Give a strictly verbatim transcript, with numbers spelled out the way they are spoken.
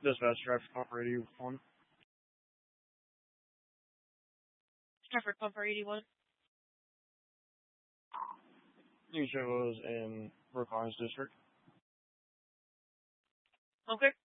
Dispatch Traffic Pumper eighty-one. Stratford Pumper eighty-one. You show us in Brooklands District. Okay.